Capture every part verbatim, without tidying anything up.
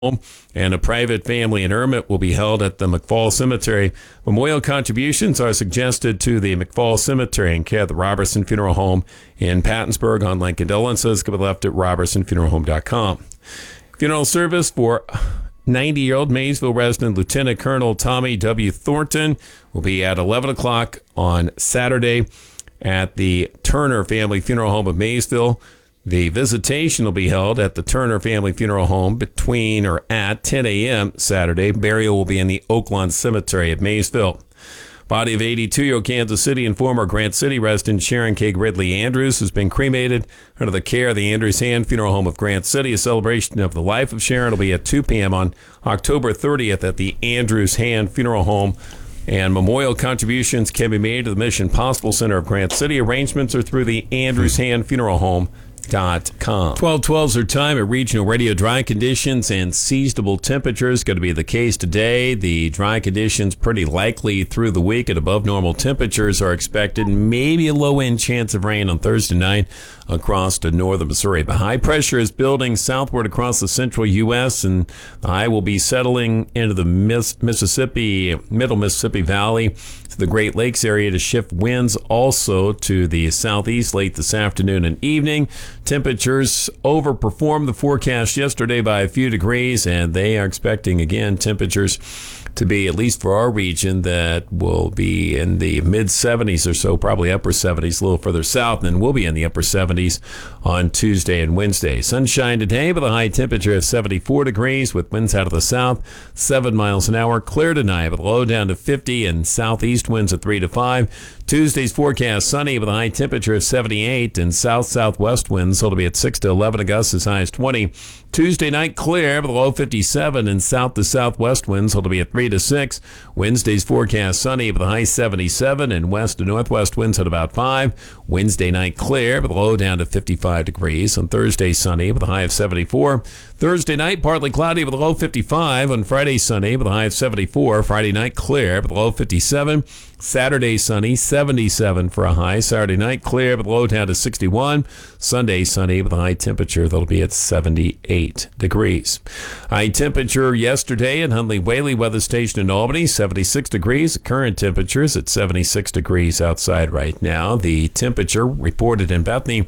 and a private family interment will be held at the McFall Cemetery. Memorial contributions are suggested to the McFall Cemetery in care of the Robertson Funeral Home in Pattonsburg. Online condolences can be left at robertson funeral home dot com. Funeral service for ninety-year-old Maysville resident Lieutenant Colonel Tommy W. Thornton will be at eleven o'clock on Saturday at the Turner Family Funeral Home of Maysville. The visitation will be held at the Turner Family Funeral Home between or at ten a.m. Saturday. Burial will be in the Oaklawn Cemetery of Maysville. Body of eighty-two-year-old Kansas City and former Grant City resident Sharon K. Ridley Andrews has been cremated under the care of the Andrews Hand Funeral Home of Grant City. A celebration of the life of Sharon will be at two p.m. on October thirtieth at the Andrews Hand Funeral Home. And memorial contributions can be made to the Mission Possible Center of Grant City. Arrangements are through the Andrews Hand Funeral Home. Dot com. twelve twelve is our time at Regional Radio. Dry conditions and seasonable temperatures going to be the case today. The dry conditions pretty likely through the week at above normal temperatures are expected. Maybe a low-end chance of rain on Thursday night across to northern Missouri. But high pressure is building southward across the central U S, and the high will be settling into the Mississippi, middle Mississippi Valley to the Great Lakes area to shift winds also to the southeast late this afternoon and evening. Temperatures overperformed the forecast yesterday by a few degrees, and they are expecting, again, temperatures to be, at least for our region, that will be in the mid seventies or so, probably upper seventies, a little further south, and then we'll be in the upper seventies on Tuesday and Wednesday. Sunshine today with a high temperature of seventy-four degrees with winds out of the south, seven miles an hour. Clear tonight with a low down to fifty and southeast winds at three to five. Tuesday's forecast sunny with a high temperature of seventy-eight and south-southwest winds, so it'll be at six to eleven, gusts as high as twenty. Tuesday night clear with a low fifty-seven and south to southwest winds, so it'll be at three to six. Wednesday's forecast sunny with a high seventy-seven and west to northwest winds at about five. Wednesday night clear with a low down to fifty-five degrees. On Thursday sunny with a high of seventy-four. Thursday night partly cloudy with a low fifty-five. On Friday sunny with a high of seventy-four. Friday night clear with a low fifty-seven. Saturday sunny, seventy-seven for a high. Saturday night clear with a low down to sixty-one. Sunday sunny with a high temperature that'll be at seventy-eight degrees. High temperature yesterday at Hundley Whaley Weather Station in Albany, seventy-six degrees. Current temperatures at seventy-six degrees outside right now. The temperature reported in Bethany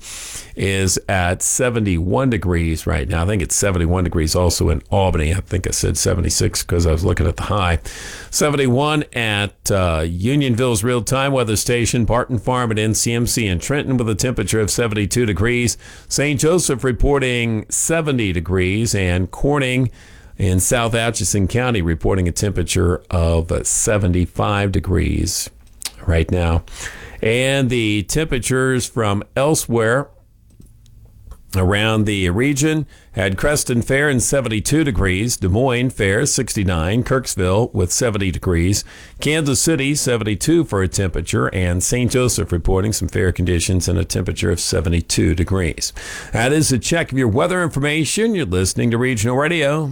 is at seventy-one degrees right now. I think it's seventy-one degrees also in Albany. I think I said seventy-six because I was looking at the high. seventy-one at uh, Unionville's real-time weather station, Barton Farm at N C M C in Trenton with a temperature of seventy-two degrees. Saint Joseph reporting seventy degrees, and Corning in South Atchison County reporting a temperature of seventy-five degrees right now. And the temperatures from elsewhere around the region had Creston fair in seventy-two degrees, Des Moines fair sixty-nine, Kirksville with seventy degrees, Kansas City seventy-two for a temperature, and Saint Joseph reporting some fair conditions and a temperature of seventy-two degrees. That is a check of your weather information. You're listening to Regional Radio.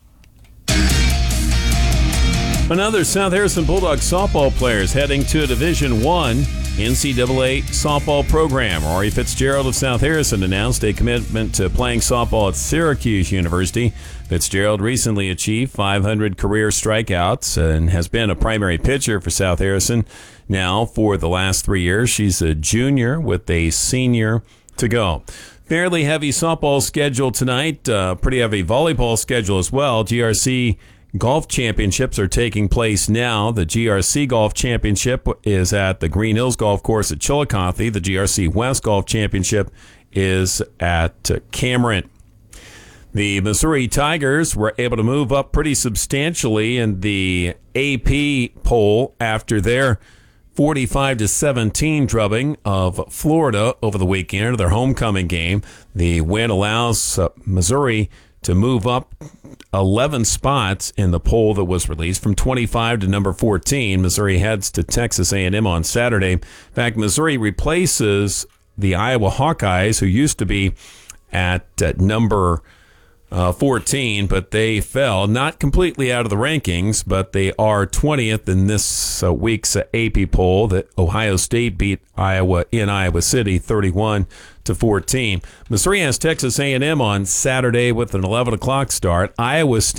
Another South Harrison Bulldogs softball players heading to a Division One N C double A softball program. Rory Fitzgerald of South Harrison announced a commitment to playing softball at Syracuse University. Fitzgerald recently achieved five hundred career strikeouts and has been a primary pitcher for South Harrison now for the last three years. She's a junior with a senior to go. Fairly heavy softball schedule tonight, uh, pretty heavy volleyball schedule as well. G R C Golf Championships are taking place now. The G R C Golf Championship is at the Green Hills Golf Course at Chillicothe. The G R C West Golf Championship is at Cameron. The Missouri Tigers were able to move up pretty substantially in the A P poll after their forty-five to seventeen drubbing of Florida over the weekend, their homecoming game. The win allows uh, Missouri to move up eleven spots in the poll that was released from twenty-five to number fourteen. Missouri heads to Texas A and M on Saturday. In fact, Missouri replaces the Iowa Hawkeyes, who used to be at uh, number uh, fourteen, but they fell, not completely out of the rankings, but they are twentieth in this uh, week's uh, A P poll. That Ohio State beat Iowa in Iowa City thirty-one to fourteen. Missouri has Texas A and M on Saturday with an eleven o'clock start. Iowa State